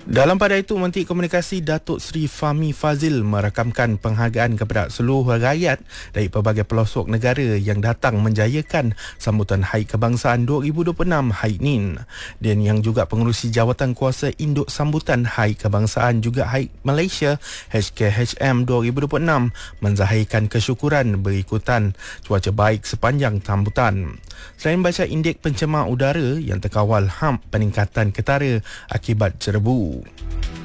Dalam pada itu, Menteri Komunikasi Datuk Seri Fahmi Fadzil merakamkan penghargaan kepada seluruh rakyat dari pelbagai pelosok negara yang datang menjayakan sambutan Hari Kebangsaan 2026 hari ini. Dan yang juga pengerusi Jawatan Kuasa Induk Sambutan Hari Kebangsaan juga Hari Malaysia HKHM 2026 menzahirkan kesyukuran berikutan cuaca baik sepanjang sambutan. Selain baca indeks pencemar udara yang terkawal HAM peningkatan ketara akibat cerebu.